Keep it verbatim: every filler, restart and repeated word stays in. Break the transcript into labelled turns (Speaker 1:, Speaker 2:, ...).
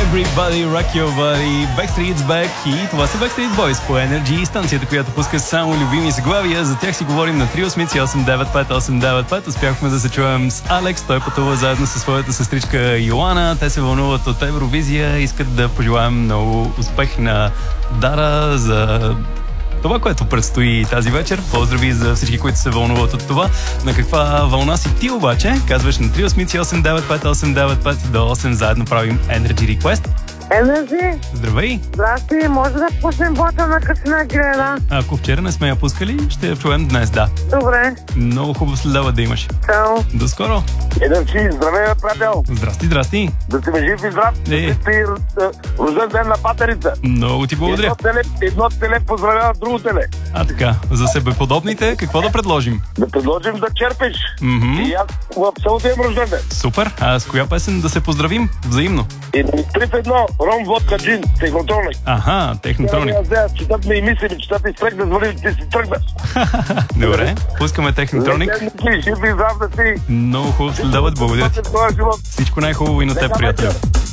Speaker 1: Everybody Rock Your Body, Backstreet's Back и това са Backstreet Boys по Energy, станцията, която пуска само любими заглавия. За тях си говорим на три осмици осем девет пет осем девет пет. Успяхме да се чуем с Алекс, той пътува заедно със своята сестричка Йоана. Те се вълнуват от Евровизия, искат да пожелаем много успех на Дара за това, което предстои тази вечер. Поздрави за всички, които се вълнуват от това. На каква вълна си ти обаче? Казваш на три осмици осем девет пет осем девет пет до осем. Заедно правим Energy Request.
Speaker 2: Енерджи!
Speaker 1: Здравей!
Speaker 2: Здрасти, може да пуснем бота на Катерина Грена?
Speaker 1: Ако вчера не сме я пускали, ще я чуем днес, да.
Speaker 2: Добре.
Speaker 1: Много хубав следобед да имаш.
Speaker 2: Чао.
Speaker 1: До скоро!
Speaker 3: Енерджи, здравей, приятел!
Speaker 1: Здрасти, здрасти!
Speaker 3: Да си ме жив и здрав!
Speaker 1: Е.
Speaker 3: Да си рожден ден на патерица!
Speaker 1: Много ти благодаря!
Speaker 3: Едно теле, едно теле поздравява друго теле!
Speaker 1: А така, за себеподобните, какво да предложим?
Speaker 3: Да предложим да черпиш!
Speaker 1: Мгм.
Speaker 3: И аз в селото имам рожден ден!
Speaker 1: Супер! А с коя песен да се поздравим взаимно?
Speaker 3: И три в едно, ром, водка, джин, технотроник.
Speaker 1: Аха, технотроник.
Speaker 3: Аз четат ми и мисли, че ти стръгна, звали, ти си тръгна.
Speaker 1: Добре, пускаме технотроник.
Speaker 3: Жив и здрав да си!
Speaker 1: Много хубав следобед, благодаря ти. Всичко най-хубаво и на теб, приятел.